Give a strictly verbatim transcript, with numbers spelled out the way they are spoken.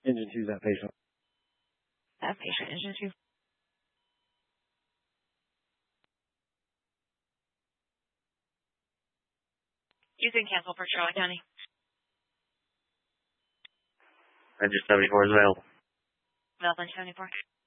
Engine two's that patient. That patient, engine two. You can cancel for Charlotte County. Engine seventy-four is available. Valve seventy-four.